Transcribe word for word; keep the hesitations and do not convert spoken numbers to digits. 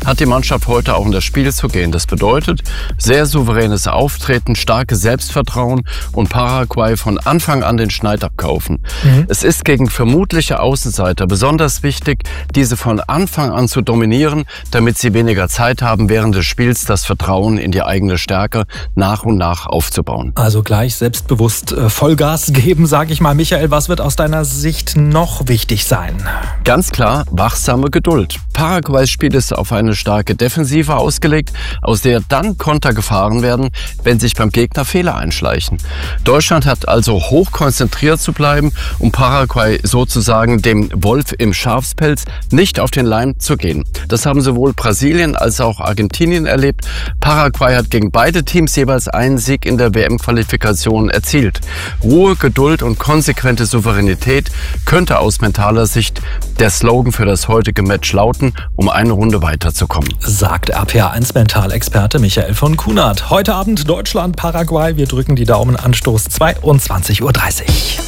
hat die Mannschaft heute auch in das Spiel zu gehen. Das bedeutet, sehr souveränes Auftreten, starkes Selbstvertrauen und Paraguay von Anfang an den Schneid abkaufen. Mhm. Es ist gegen vermutliche Außenseiter besonders wichtig, diese von Anfang an zu dominieren, damit sie weniger Zeit haben, während des Spiels das Vertrauen in die eigene Stärke nach und nach aufzubauen. Also gleich selbstbewusst äh, Vollgas geben, sage ich mal. Michael, was wird aus deiner Sicht noch wichtig sein? Ganz klar, wachsame Geduld. Paraguays Spiel ist auf eine starke Defensive ausgelegt, aus der dann Konter gefahren werden, wenn sich beim Gegner Fehler einschleichen. Deutschland hat also hoch konzentriert zu bleiben, um Paraguay sozusagen dem Wolf im Schafspelz nicht auf den Leim zu gehen. Das haben sowohl Brasilien als auch Argentinien erlebt. Paraguay hat gegen beide Teams jeweils einen Sieg in der W M-Qualifikation erzielt. Ruhe, Geduld und konsequente Souveränität könnte aus mentaler Sicht der Slogan für das heutige Match lauten, um eine Runde weiterzukommen. Sagt R P A eins Mentalexperte Michael von Kunert. Heute Abend Deutschland, Paraguay. Wir drücken die Daumen. Anstoß zweiundzwanzig Uhr dreißig.